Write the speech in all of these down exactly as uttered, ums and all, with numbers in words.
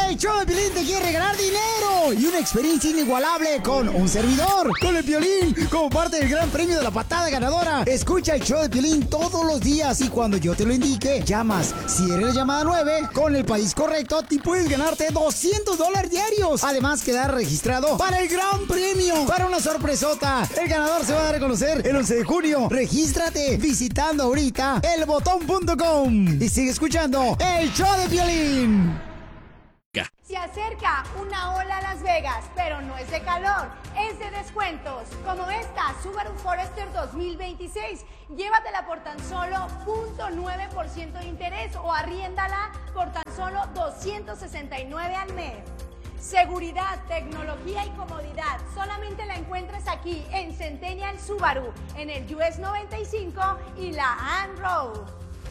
El show de Piolín te quiere regalar dinero y una experiencia inigualable con un servidor, con el Piolín, como parte del gran premio de la patada ganadora. Escucha el show de Piolín todos los días y cuando yo te lo indique, llamas. Si eres la llamada nueve, con el país correcto, te puedes ganarte doscientos dólares diarios. Además, quedar registrado para el gran premio, para una sorpresota. El ganador se va a dar a conocer el once de junio. Regístrate visitando ahorita el botón punto com y sigue escuchando el show de Piolín. Se acerca una ola a Las Vegas, pero no es de calor, es de descuentos, como esta Subaru Forester dos mil veintiséis. Llévatela por tan solo cero punto nueve por ciento de interés o arriéndala por tan solo doscientos sesenta y nueve al mes. Seguridad, tecnología y comodidad solamente la encuentras aquí en Centennial Subaru, en el U S noventa y cinco y la Ann Road.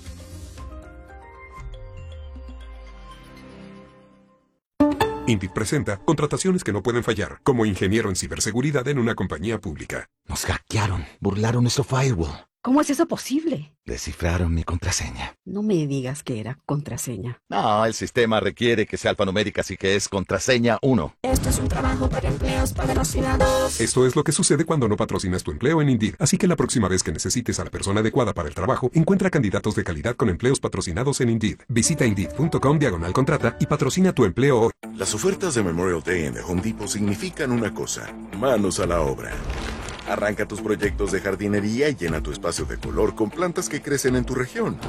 Indeed presenta contrataciones que no pueden fallar, como ingeniero en ciberseguridad en una compañía pública. Nos hackearon, burlaron nuestro firewall. ¿Cómo es eso posible? Descifraron mi contraseña. No me digas que era contraseña. No, el sistema requiere que sea alfanumérica, así que es contraseña uno. Esto es un trabajo para empleos patrocinados. Esto es lo que sucede cuando no patrocinas tu empleo en Indeed. Así que la próxima vez que necesites a la persona adecuada para el trabajo, encuentra candidatos de calidad con empleos patrocinados en Indeed. Visita Indeed punto com diagonal contrata y patrocina tu empleo hoy. Las ofertas de Memorial Day en The Home Depot significan una cosa: manos a la obra. Arranca tus proyectos de jardinería y llena tu espacio de color con plantas que crecen en tu región.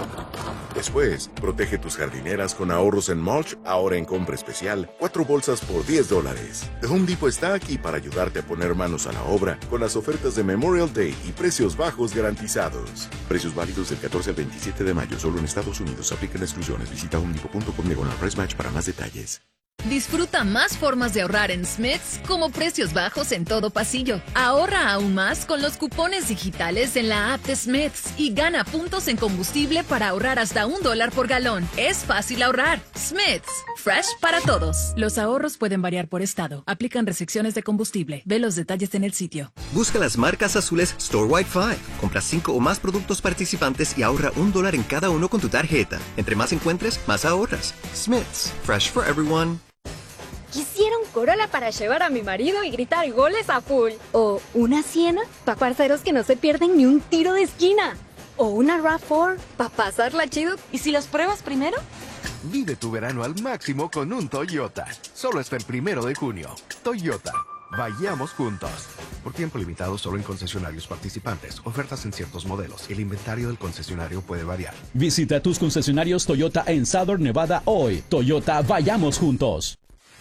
Después, protege tus jardineras con ahorros en mulch, ahora en compra especial, cuatro bolsas por diez dólares. The Home Depot está aquí para ayudarte a poner manos a la obra con las ofertas de Memorial Day y precios bajos garantizados. Precios válidos del catorce al veintisiete de mayo, solo en Estados Unidos. Aplican exclusiones. Visita home depot punto com diagonal price match para más detalles. Disfruta más formas de ahorrar en Smith's, como precios bajos en todo pasillo. Ahorra aún más con los cupones digitales en la app de Smith's y gana puntos en combustible para ahorrar hasta un dólar por galón. Es fácil ahorrar. Smith's, fresh para todos. Los ahorros pueden variar por estado. Aplican restricciones de combustible. Ve los detalles en el sitio. Busca las marcas azules Store Wi-Fi. Compra cinco o más productos participantes y ahorra un dólar en cada uno con tu tarjeta. Entre más encuentres, más ahorras. Smith's, fresh for everyone. Quisiera un Corolla para llevar a mi marido y gritar goles a full. O una Siena para parceros que no se pierden ni un tiro de esquina. O una RAV cuatro para pasarla chido. ¿Y si los pruebas primero? Vive tu verano al máximo con un Toyota. Solo hasta el primero de junio. Toyota. Vayamos juntos. Por tiempo limitado solo en concesionarios participantes. Ofertas en ciertos modelos. El inventario del concesionario puede variar. Visita tus concesionarios Toyota en Southern Nevada hoy. Toyota, vayamos juntos.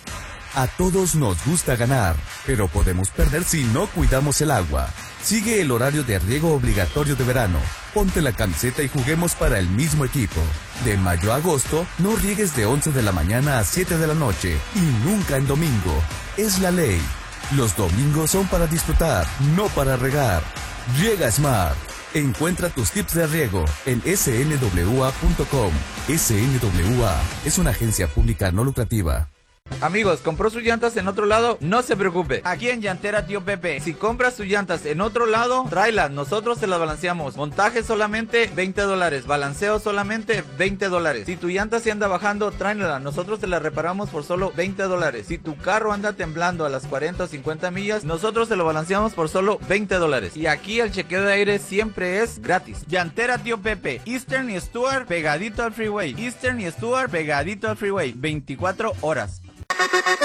A todos nos gusta ganar, pero podemos perder si no cuidamos el agua. Sigue el horario de riego obligatorio de verano. Ponte la camiseta y juguemos para el mismo equipo. De mayo a agosto, no riegues de once de la mañana a siete de la noche y nunca en domingo. Es la ley. Los domingos son para disfrutar, no para regar. Riega Smart. Encuentra tus tips de riego en S N W A punto com. S N W A es una agencia pública no lucrativa. Amigos, ¿compró sus llantas en otro lado? No se preocupe. Aquí en Llantera Tío Pepe, si compras sus llantas en otro lado, tráelas, nosotros se las balanceamos. Montaje solamente veinte dólares, balanceo solamente veinte dólares. Si tu llanta se anda bajando, tráela, nosotros te la reparamos por solo veinte dólares. Si tu carro anda temblando a las cuarenta o cincuenta millas, nosotros te lo balanceamos por solo veinte dólares. Y aquí el chequeo de aire siempre es gratis. Llantera Tío Pepe, Eastern y Stuart pegadito al freeway. Eastern y Stuart pegadito al freeway, veinticuatro horas.